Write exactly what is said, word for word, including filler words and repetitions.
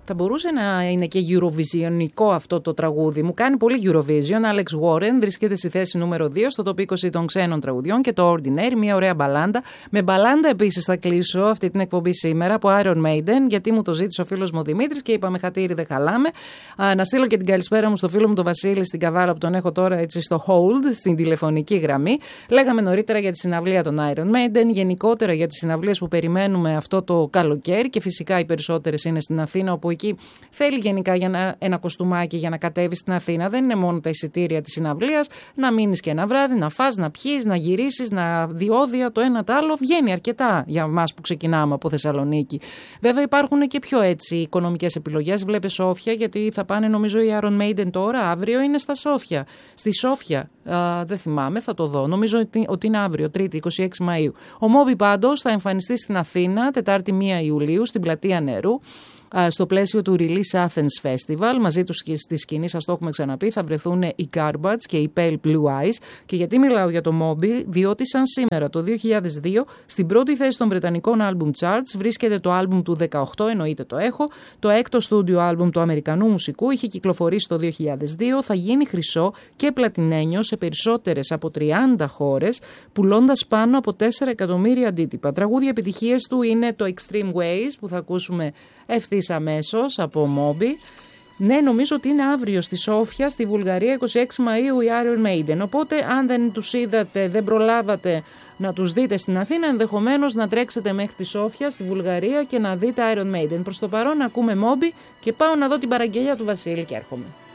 Θα μπορούσε να είναι και Eurovisionικό αυτό το τραγούδι. Μου κάνει πολύ Eurovision. Alex Warren βρίσκεται στη θέση νούμερο δύο στο top είκοσι των ξένων τραγουδιών και το Ordinary, μια ωραία μπαλάντα. Με μπαλάντα επίσης θα κλείσω αυτή την εκπομπή σήμερα από Iron Maiden, γιατί μου το ζήτησε ο φίλος μου Δημήτρης και είπαμε χατήρι δεν χαλάμε. Α, να στείλω και την καλησπέρα μου στο φίλο μου τον Βασίλη στην Καβάλα που τον έχω τώρα έτσι στο hold, στην τηλεφωνική γραμμή. Λέγαμε νωρίτερα για τη συναυλία των Iron Maiden, γενικότερα για τις συναυλίες που περιμένουμε αυτό το καλοκαίρι και φυσικά οι περισσότερες είναι στην Αθήνα, όπου εκεί θέλει γενικά για να, ένα κοστούμάκι για να κατέβει στην Αθήνα. Δεν είναι μόνο τα εισιτήρια της συναυλίας, να μείνεις και ένα βράδυ, να φας, να πιείς, να γυρίσεις, να διόδια το ένα το άλλο. Βγαίνει αρκετά για εμάς που ξεκινάμε από Θεσσαλονίκη. Βέβαια υπάρχουν και πιο έτσι οικονομικές επιλογές. Βλέπε Σόφια, γιατί θα πάνε νομίζω οι Iron Maiden τώρα, αύριο είναι στα Σόφια. Στη Σόφια, α, δεν θυμάμαι, θα το δω. Νομίζω ότι, ότι είναι αύριο, Τρίτη, είκοσι έξι Μαΐου. Ο Μόμπι πάντως θα εμφανιστεί στην Αθήνα, Τετάρτη πρώτη Ιουλίου, στην Πλατεία Νερού, στο πλαίσιο του Release Athens Festival. Μαζί τους και στη σκηνή, σας το έχουμε ξαναπεί, θα βρεθούν οι Garbage και οι Pale Blue Eyes. Και γιατί μιλάω για το Moby, διότι σαν σήμερα το δύο χιλιάδες δύο στην πρώτη θέση των Βρετανικών Album Charts βρίσκεται το άλμπουμ του δεκαοκτώ, εννοείται το έχω, το έκτο στούντιο άλμπουμ του Αμερικανού μουσικού, είχε κυκλοφορήσει το δύο χιλιάδες δύο, θα γίνει χρυσό και πλατινένιο σε περισσότερες από τριάντα χώρες, πουλώντας πάνω από τέσσερα εκατομμύρια αντίτυπα. Τραγούδια επιτυχίες του είναι το Extreme Ways που θα ακούσουμε ευθύς αμέσως από Moby. Ναι, νομίζω ότι είναι αύριο στη Σόφια, στη Βουλγαρία, είκοσι έξι Μαΐου οι Iron Maiden. Οπότε, αν δεν τους είδατε, δεν προλάβατε να τους δείτε στην Αθήνα, ενδεχομένως να τρέξετε μέχρι τη Σόφια, στη Βουλγαρία και να δείτε Iron Maiden. Προς το παρόν, ακούμε Moby και πάω να δω την παραγγελία του Βασίλη και έρχομαι.